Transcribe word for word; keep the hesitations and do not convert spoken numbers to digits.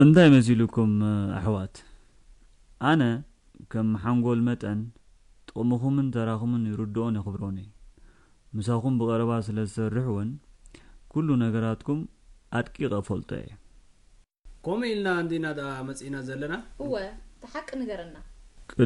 እንታይ መሲሉኩም ኣሕዋት ኣነ ከም ሓንጎል መጠን ጥቕምኹምን ተራኹምን ይርድኦን ይኽብሮኒ ምሳኹም ብቐረባ ስለ ዝሰርሕውን ኩሉ ነገራትኩም ኣድቂቐ ፈልጦ እየ كم إلنا عندنا دا مسئنا زلنا هو تحق نجرنا